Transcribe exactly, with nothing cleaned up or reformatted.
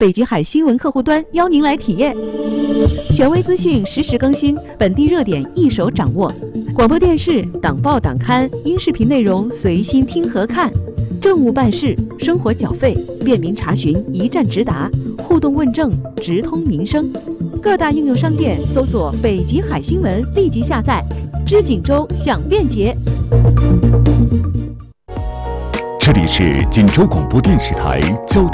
北极海新闻客户端邀您来体验。权威资讯实时更新，本地热点一手掌握。广播电视、党报党刊、音视频内容随心听和看。政务办事、生活缴费，便民查询，一站直达，互动问政，直通民生。各大应用商店搜索“北极海新闻”，立即下载。知锦州享便捷。 这里是锦州广播电视台交